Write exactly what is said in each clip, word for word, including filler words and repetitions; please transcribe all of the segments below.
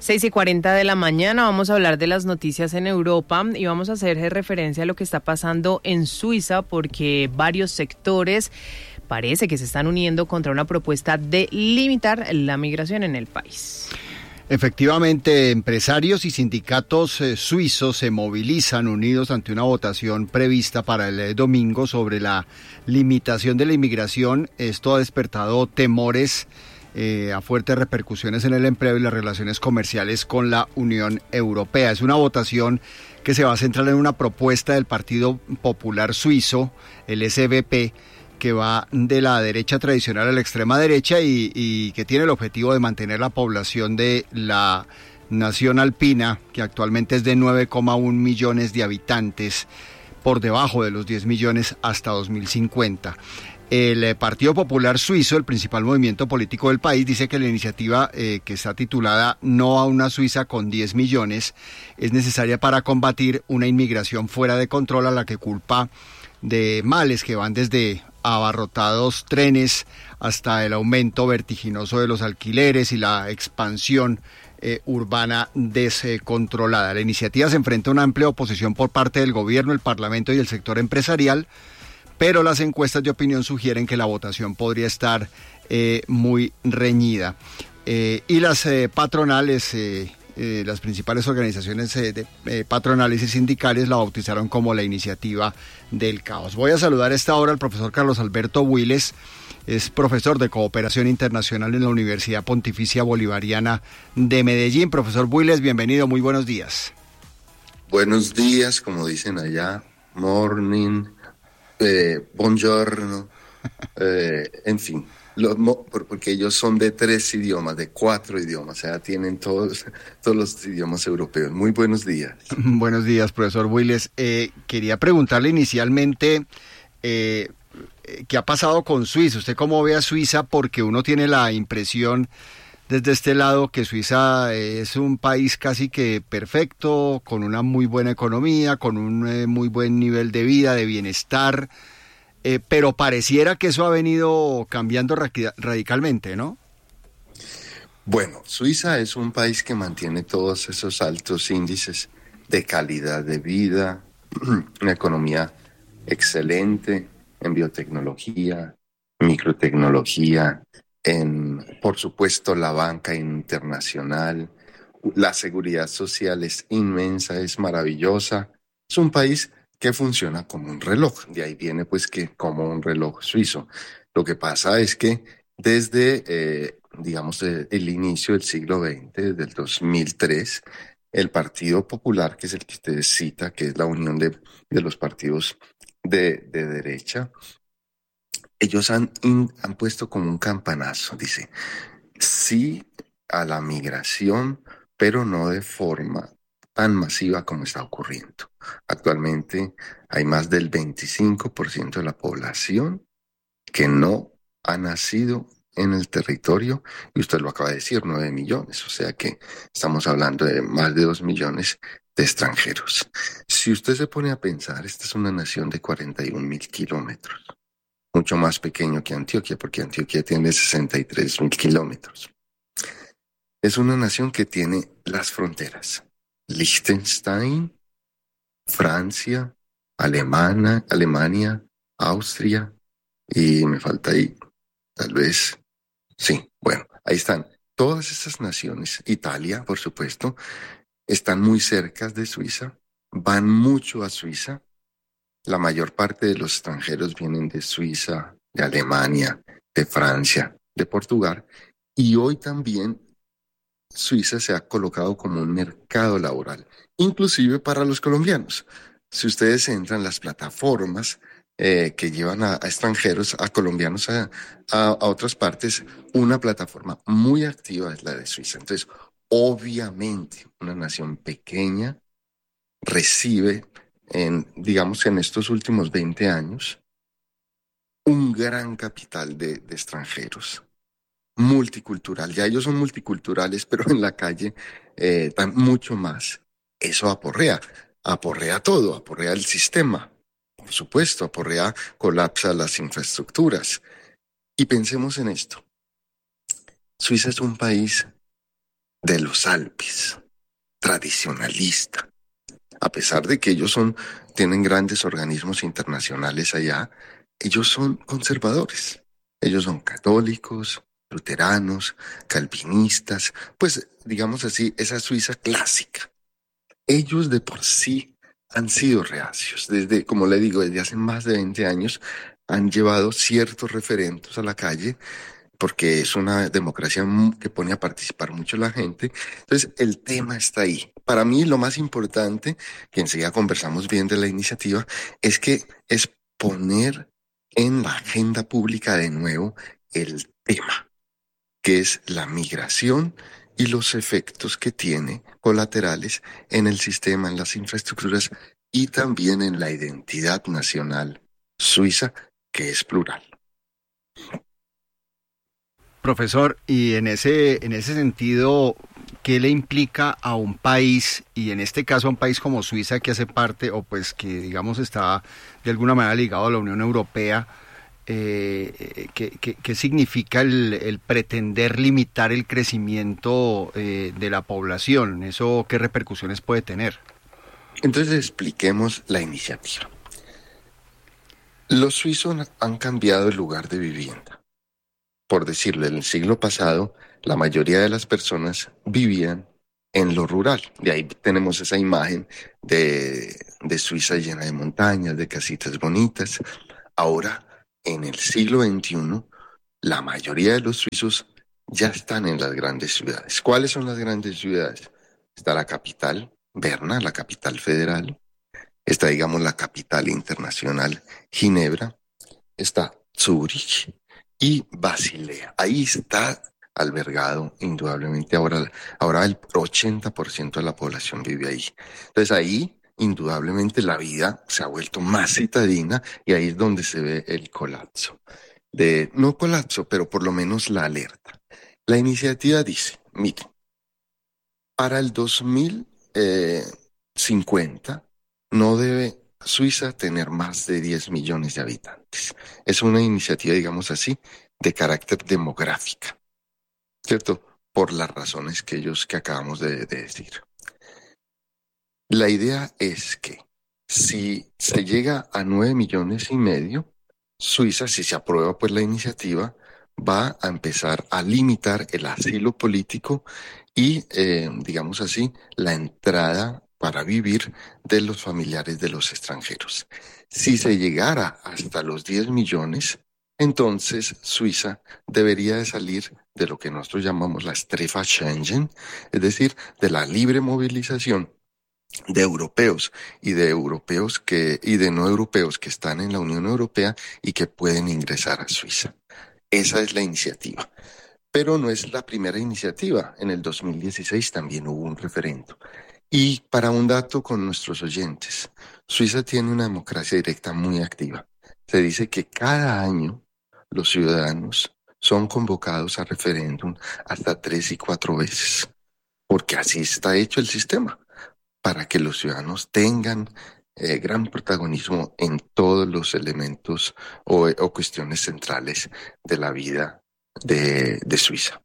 seis y cuarenta de la mañana vamos a hablar de las noticias en Europa y vamos a hacer referencia a lo que está pasando en Suiza porque varios sectores parece que se están uniendo contra una propuesta de limitar la migración en el país. Efectivamente, empresarios y sindicatos eh, suizos se movilizan unidos ante una votación prevista para el eh, domingo sobre la limitación de la inmigración. Esto ha despertado temores Eh, a fuertes repercusiones en el empleo y las relaciones comerciales con la Unión Europea. Es una votación que se va a centrar en una propuesta del Partido Popular Suizo, el S V P, que va de la derecha tradicional a la extrema derecha y, y que tiene el objetivo de mantener la población de la nación alpina, que actualmente es de nueve coma uno millones de habitantes, por debajo de los diez millones hasta dos mil cincuenta. El Partido Popular Suizo, el principal movimiento político del país, dice que la iniciativa eh, que está titulada No a una Suiza con diez millones es necesaria para combatir una inmigración fuera de control a la que culpa de males que van desde abarrotados trenes hasta el aumento vertiginoso de los alquileres y la expansión eh, urbana descontrolada. La iniciativa se enfrenta a una amplia oposición por parte del gobierno, el parlamento y el sector empresarial, pero las encuestas de opinión sugieren que la votación podría estar eh, muy reñida. Eh, y las eh, patronales, eh, eh, las principales organizaciones eh, de, eh, patronales y sindicales la bautizaron como la iniciativa del caos. Voy a saludar a esta hora al profesor Carlos Alberto Willes, es profesor de Cooperación Internacional en la Universidad Pontificia Bolivariana de Medellín. Profesor Willes, bienvenido, muy buenos días. Buenos días, como dicen allá, morning. Eh, buongiorno, eh, en fin, los, porque ellos son de tres idiomas, de cuatro idiomas, o sea, tienen todos, todos los idiomas europeos. Muy buenos días. Buenos días, profesor Willes. Eh, quería preguntarle inicialmente eh, qué ha pasado con Suiza. ¿Usted cómo ve a Suiza? Porque uno tiene la impresión desde este lado que Suiza es un país casi que perfecto, con una muy buena economía, con un eh, muy buen nivel de vida, de bienestar, eh, pero pareciera que eso ha venido cambiando ra- radicalmente, ¿no? Bueno, Suiza es un país que mantiene todos esos altos índices de calidad de vida, una economía excelente en biotecnología, microtecnología, en, por supuesto, la banca internacional, la seguridad social es inmensa, es maravillosa. Es un país que funciona como un reloj, de ahí viene pues que como un reloj suizo. Lo que pasa es que desde, eh, digamos, el inicio del siglo veinte, desde el dos mil tres, el Partido Popular, que es el que usted cita, que es la unión de, de los partidos de, de derecha, ellos han, han puesto como un campanazo, dice, sí a la migración, pero no de forma tan masiva como está ocurriendo. Actualmente hay más del veinticinco por ciento de la población que no ha nacido en el territorio, y usted lo acaba de decir, nueve millones, o sea que estamos hablando de más de dos millones de extranjeros. Si usted se pone a pensar, esta es una nación de cuarenta y un mil kilómetros. Mucho más pequeño que Antioquia, porque Antioquia tiene sesenta y tres mil kilómetros. Es una nación que tiene las fronteras: Liechtenstein, Francia, Alemania, Alemania, Austria, y me falta ahí, tal vez, sí, bueno, ahí están. Todas esas naciones, Italia, por supuesto, están muy cerca de Suiza, van mucho a Suiza. La mayor parte de los extranjeros vienen de Suiza, de Alemania, de Francia, de Portugal, y hoy también Suiza se ha colocado como un mercado laboral, inclusive para los colombianos. Si ustedes entran en las plataformas eh, que llevan a, a extranjeros, a colombianos a, a, a otras partes, una plataforma muy activa es la de Suiza. Entonces, obviamente, una nación pequeña recibe en, digamos, en estos últimos veinte años, un gran capital de, de extranjeros, multicultural. Ya ellos son multiculturales, pero en la calle eh, dan mucho más. Eso aporrea, aporrea todo, aporrea el sistema, por supuesto, aporrea, colapsa las infraestructuras. Y pensemos en esto. Suiza es un país de los Alpes, tradicionalista. A pesar de que ellos son, tienen grandes organismos internacionales allá, ellos son conservadores. Ellos son católicos, luteranos, calvinistas, pues digamos así, esa Suiza clásica. Ellos de por sí han sido reacios. Desde, como le digo, desde hace más de veinte años han llevado ciertos referendos a la calle porque es una democracia que pone a participar mucho la gente. Entonces, el tema está ahí. Para mí, lo más importante, que enseguida conversamos bien de la iniciativa, es que es poner en la agenda pública de nuevo el tema, que es la migración y los efectos que tiene colaterales en el sistema, en las infraestructuras y también en la identidad nacional suiza, que es plural. Profesor, y en ese, en ese sentido, ¿qué le implica a un país, y en este caso a un país como Suiza, que hace parte, o pues que digamos está de alguna manera ligado a la Unión Europea, eh, ¿qué, qué, qué significa el, el pretender limitar el crecimiento eh, de la población? ¿Eso qué repercusiones puede tener? Entonces expliquemos la iniciativa. Los suizos han cambiado el lugar de vivienda. Por decirlo, en el siglo pasado, la mayoría de las personas vivían en lo rural. De ahí tenemos esa imagen de, de Suiza llena de montañas, de casitas bonitas. Ahora, en el siglo veintiuno, la mayoría de los suizos ya están en las grandes ciudades. ¿Cuáles son las grandes ciudades? Está la capital, Berna, la capital federal. Está, digamos, la capital internacional, Ginebra. Está Zúrich y Basilea. Ahí está albergado indudablemente. Ahora, ahora el ochenta por ciento de la población vive ahí. Entonces ahí indudablemente la vida se ha vuelto más citadina y ahí es donde se ve el colapso. De, no colapso, pero por lo menos la alerta. La iniciativa dice, miren, para el dos mil cincuenta no debe Suiza tener más de diez millones de habitantes. Es una iniciativa, digamos así, de carácter demográfica, ¿cierto? Por las razones que ellos que acabamos de, de decir. La idea es que si se llega a nueve millones y medio, Suiza, si se aprueba pues la iniciativa, va a empezar a limitar el asilo político y, eh, digamos así, la entrada para vivir de los familiares de los extranjeros. Si se llegara hasta los diez millones, entonces Suiza debería de salir de lo que nosotros llamamos la Strefa Schengen, es decir, de la libre movilización de europeos y de europeos que y de no europeos que están en la Unión Europea y que pueden ingresar a Suiza. Esa es la iniciativa. Pero no es la primera iniciativa. En el dos mil dieciséis también hubo un referendo. Y para un dato con nuestros oyentes, Suiza tiene una democracia directa muy activa. Se dice que cada año los ciudadanos son convocados a referéndum hasta tres y cuatro veces, porque así está hecho el sistema, para que los ciudadanos tengan eh, gran protagonismo en todos los elementos o, o cuestiones centrales de la vida de, de Suiza.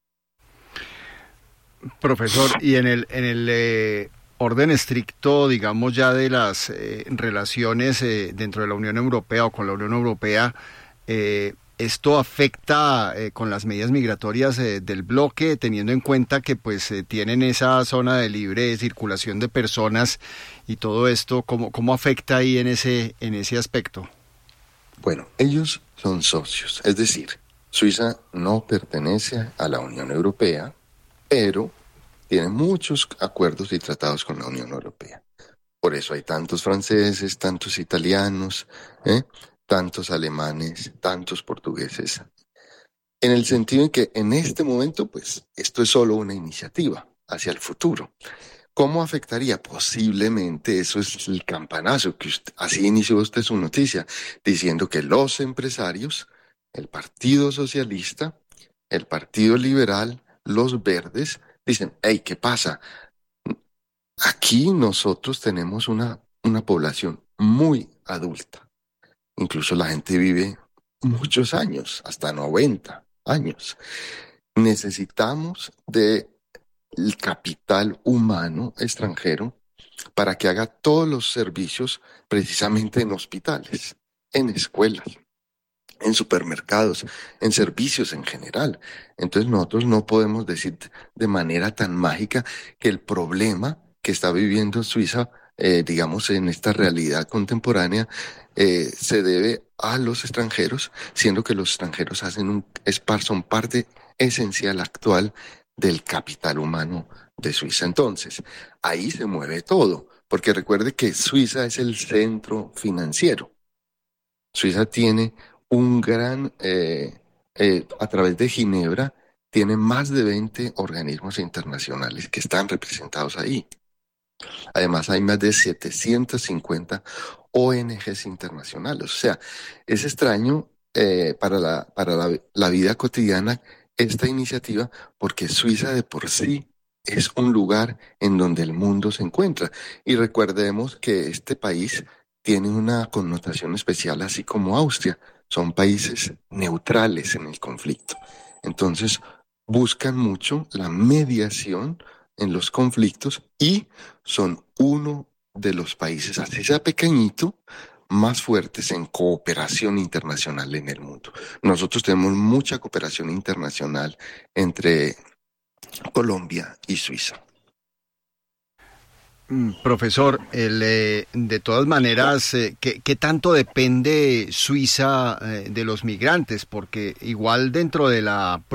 Profesor, y en el en el eh, orden estricto, digamos ya de las eh, relaciones eh, dentro de la Unión Europea o con la Unión Europea, eh, ¿esto afecta eh, con las medidas migratorias eh, del bloque, teniendo en cuenta que pues eh, tienen esa zona de libre circulación de personas y todo esto? ¿Cómo, cómo afecta ahí en ese en ese aspecto? Bueno, ellos son socios, es decir, Suiza no pertenece a la Unión Europea, pero tiene muchos acuerdos y tratados con la Unión Europea. Por eso hay tantos franceses, tantos italianos, ¿eh? tantos alemanes, tantos portugueses. En el sentido en que en este momento, pues, esto es solo una iniciativa hacia el futuro. ¿Cómo afectaría? Posiblemente, eso es el campanazo, que usted, así inició usted su noticia, diciendo que los empresarios, el Partido Socialista, el Partido Liberal, los verdes, dicen, hey, ¿qué pasa? Aquí nosotros tenemos una, una población muy adulta. Incluso la gente vive muchos años, hasta noventa años. Necesitamos de el capital humano extranjero para que haga todos los servicios precisamente en hospitales, en escuelas, en supermercados, en servicios en general. Entonces nosotros no podemos decir de manera tan mágica que el problema que está viviendo Suiza, eh, digamos, en esta realidad contemporánea, eh, se debe a los extranjeros, siendo que los extranjeros hacen un, es, son parte esencial actual del capital humano de Suiza. Entonces, ahí se mueve todo, porque recuerde que Suiza es el centro financiero. Suiza tiene un gran, eh, eh, a través de Ginebra, tiene más de veinte organismos internacionales que están representados ahí. Además, hay más de setecientas cincuenta O N Ges internacionales. O sea, es extraño eh, para, la, para la, la vida cotidiana esta iniciativa, porque Suiza de por sí es un lugar en donde el mundo se encuentra. Y recordemos que este país tiene una connotación especial, así como Austria. Son países neutrales en el conflicto. Entonces, buscan mucho la mediación en los conflictos y son uno de los países, así sea pequeñito, más fuertes en cooperación internacional en el mundo. Nosotros tenemos mucha cooperación internacional entre Colombia y Suiza. Profesor, el, eh, de todas maneras, eh, ¿qué, ¿qué tanto depende Suiza eh, de los migrantes? Porque igual dentro de la